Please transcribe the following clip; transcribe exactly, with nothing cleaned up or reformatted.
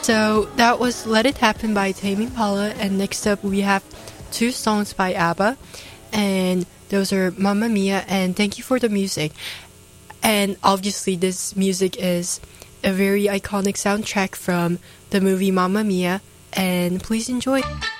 So that was Let It Happen by Tame Impala, and next up we have two songs by ABBA, and those are Mamma Mia and Thank You for the Music. And obviously this music is a very iconic soundtrack from the movie Mamma Mia, and please enjoy.